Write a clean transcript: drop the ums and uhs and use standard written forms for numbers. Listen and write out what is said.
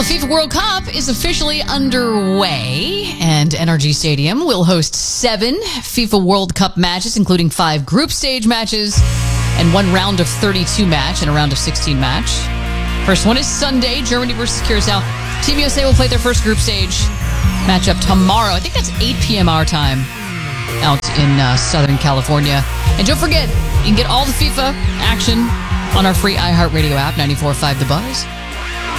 FIFA World Cup is officially underway, and NRG Stadium will host 7 FIFA World Cup matches, including 5 group stage matches and 1 round of 32 match and a round of 16 match. First one is Sunday, Germany versus Curacao. Team USA will play their first group stage matchup tomorrow. I think that's 8 p.m. our time out in Southern California. And don't forget, you can get all the FIFA action on our free iHeartRadio app, 94.5 The Buzz.